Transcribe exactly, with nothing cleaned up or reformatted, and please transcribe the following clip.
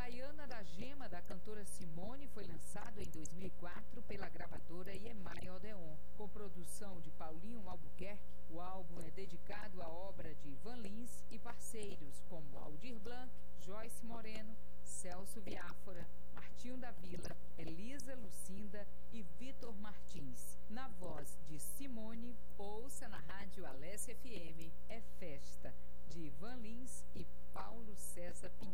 Baiana da Gema, da cantora Simone, foi lançado em dois mil e quatro pela gravadora E M I Odeon. Com produção de Paulinho Albuquerque, o álbum é dedicado à obra de Van Lins e parceiros como Aldir Blanc, Joyce Moreno, Celso Viáfora, Martinho da Vila, Elisa Lucinda e Vitor Martins. Na voz de Simone, ouça na rádio Alessia F M, É Festa, de Van Lins e Paulo César Pinheiro.